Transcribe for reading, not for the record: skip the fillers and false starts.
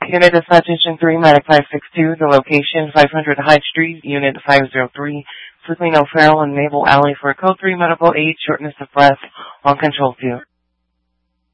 Unit of Citation 3, Medic 562, the location 500 Hyde Street, Unit 503, Sleeping O'Farrell and Maple Alley for a Code 3 medical aid, shortness of breath, uncontrolled view.